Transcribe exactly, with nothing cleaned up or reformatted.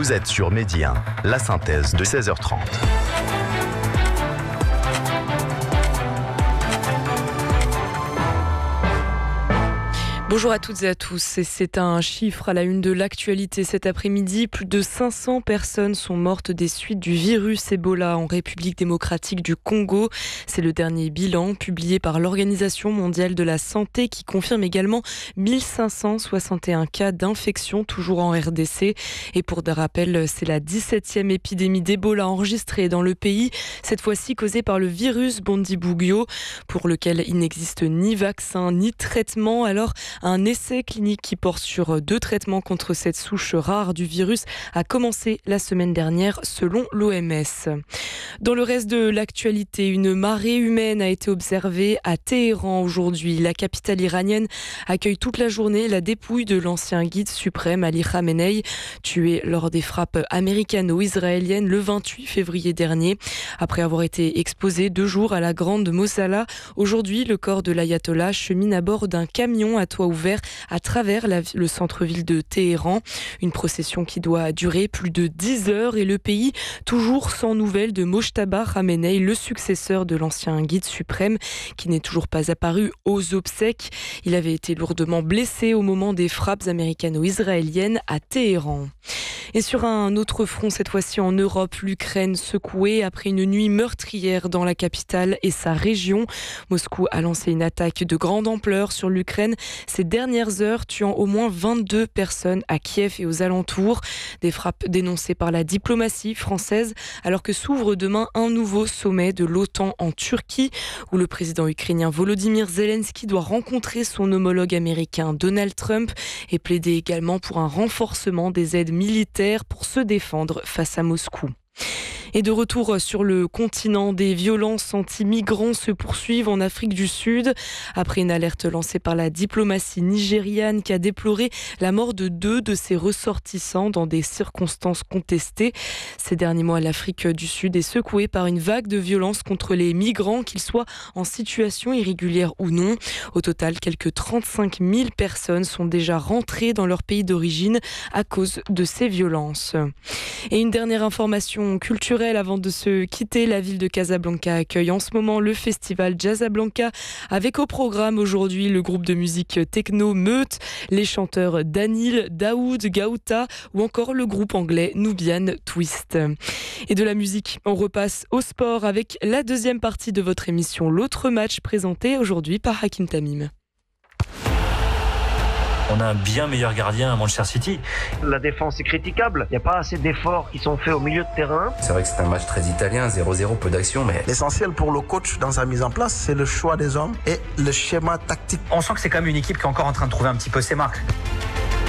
Vous êtes sur Midi un, la synthèse de seize heures trente. Bonjour à toutes et à tous. Et c'est un chiffre à la une de l'actualité cet après-midi. Plus de cinq cents personnes sont mortes des suites du virus Ebola en République démocratique du Congo. C'est le dernier bilan publié par l'Organisation mondiale de la santé qui confirme également mille cinq cent soixante et un cas d'infection toujours en R D C. Et pour de rappel, c'est la dix-septième épidémie d'Ebola enregistrée dans le pays, cette fois-ci causée par le virus Bundibugyo, pour lequel il n'existe ni vaccin ni traitement. Alors, un essai clinique qui porte sur deux traitements contre cette souche rare du virus a commencé la semaine dernière selon l'O M S. Dans le reste de l'actualité, une marée humaine a été observée à Téhéran aujourd'hui. La capitale iranienne accueille toute la journée la dépouille de l'ancien guide suprême Ali Khamenei, tué lors des frappes américano-israéliennes le vingt-huit février dernier. Après avoir été exposé deux jours à la grande Mosala, aujourd'hui le corps de l'ayatollah chemine à bord d'un camion à toit ouvert à travers la, le centre-ville de Téhéran. Une procession qui doit durer plus de dix heures et le pays toujours sans nouvelles de Mojtaba Khamenei, le successeur de l'ancien guide suprême qui n'est toujours pas apparu aux obsèques. Il avait été lourdement blessé au moment des frappes américano-israéliennes à Téhéran. Et sur un autre front, cette fois-ci en Europe, l'Ukraine secouée après une nuit meurtrière dans la capitale et sa région. Moscou a lancé une attaque de grande ampleur sur l'Ukraine ces dernières heures, tuant au moins vingt-deux personnes à Kiev et aux alentours. Des frappes dénoncées par la diplomatie française, alors que s'ouvre demain un nouveau sommet de l'OTAN en Turquie, où le président ukrainien Volodymyr Zelensky doit rencontrer son homologue américain Donald Trump et plaider également pour un renforcement des aides militaires pour se défendre face à Moscou. Et de retour sur le continent, des violences anti-migrants se poursuivent en Afrique du Sud. Après une alerte lancée par la diplomatie nigériane qui a déploré la mort de deux de ses ressortissants dans des circonstances contestées. Ces derniers mois, l'Afrique du Sud est secouée par une vague de violences contre les migrants, qu'ils soient en situation irrégulière ou non. Au total, quelques trente-cinq mille personnes sont déjà rentrées dans leur pays d'origine à cause de ces violences. Et une dernière information culturelle avant de se quitter, la ville de Casablanca accueille en ce moment le festival Jazzablanca avec au programme aujourd'hui le groupe de musique techno Meute, les chanteurs Danil, Daoud, Gaouta ou encore le groupe anglais Nubian Twist. Et de la musique, on repasse au sport avec la deuxième partie de votre émission, l'autre match présenté aujourd'hui par Hakim Tamim. On a un bien meilleur gardien à Manchester City. La défense est critiquable. Il n'y a pas assez d'efforts qui sont faits au milieu de terrain. C'est vrai que c'est un match très italien, zéro zéro, peu d'action. Mais l'essentiel pour le coach dans sa mise en place, c'est le choix des hommes et le schéma tactique. On sent que c'est quand même une équipe qui est encore en train de trouver un petit peu ses marques.